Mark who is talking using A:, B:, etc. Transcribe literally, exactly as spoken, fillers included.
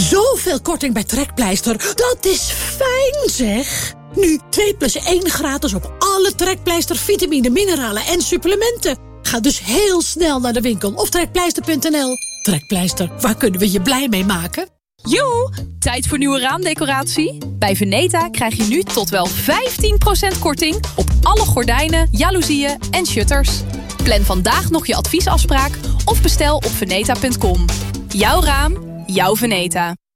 A: Zoveel korting bij Trekpleister. Dat is fijn, zeg. Nu twee plus één gratis op alle Trekpleister vitamine, mineralen en supplementen. Ga dus heel snel naar de winkel of trekpleister punt n l. Trekpleister, waar kunnen we je blij mee maken?
B: Joe, tijd voor nieuwe raamdecoratie? Bij Veneta krijg je nu tot wel vijftien procent korting op alle gordijnen, jaloezieën en shutters. Plan vandaag nog je adviesafspraak of bestel op veneta punt com. Jouw raam, jouw Veneta.